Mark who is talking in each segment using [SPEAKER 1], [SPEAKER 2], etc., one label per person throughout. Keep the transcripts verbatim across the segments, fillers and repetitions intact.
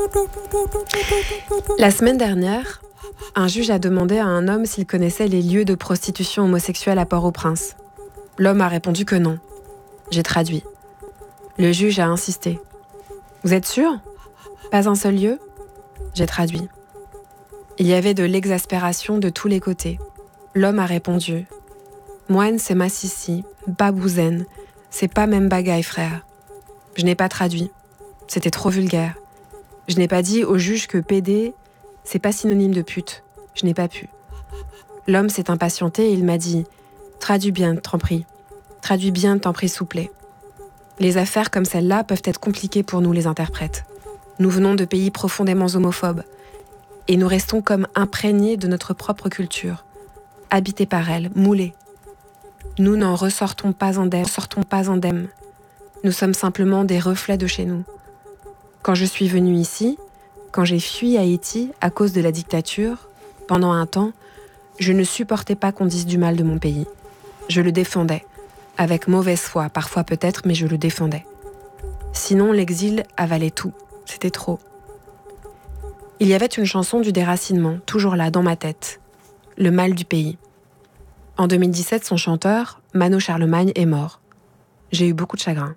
[SPEAKER 1] La semaine dernière, un juge a demandé à un homme s'il connaissait les lieux de prostitution homosexuelle à Port-au-Prince. L'homme a répondu que non. J'ai traduit. Le juge a insisté. « Vous êtes sûr ? Pas un seul lieu ?» J'ai traduit. Il y avait de l'exaspération de tous les côtés. L'homme a répondu. « Moine, c'est Massissi, Babouzen, c'est pas même bagaille, frère. » Je n'ai pas traduit. C'était trop vulgaire. Je n'ai pas dit au juge que pédé, c'est pas synonyme de pute. Je n'ai pas pu. L'homme s'est impatienté et il m'a dit « Traduis bien, t'en prie. Traduis bien, t'en prie, s'il vous plaît. » Les affaires comme celle-là peuvent être compliquées pour nous, les interprètes. Nous venons de pays profondément homophobes. Et nous restons comme imprégnés de notre propre culture, habités par elle, moulés. Nous n'en ressortons pas indemnes, sortons pas indemnes. Nous sommes simplement des reflets de chez nous. Quand je suis venue ici, quand j'ai fui Haïti à cause de la dictature, pendant un temps, je ne supportais pas qu'on dise du mal de mon pays. Je le défendais, avec mauvaise foi, parfois peut-être, mais je le défendais. Sinon, l'exil avalait tout, c'était trop. Il y avait une chanson du déracinement, toujours là, dans ma tête. Le mal du pays. En deux mille dix-sept, son chanteur, Mano Charlemagne, est mort. J'ai eu beaucoup de chagrin.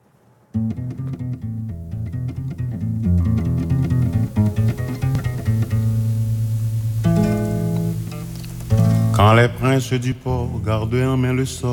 [SPEAKER 2] Quand les princes du port gardaient en main le sort,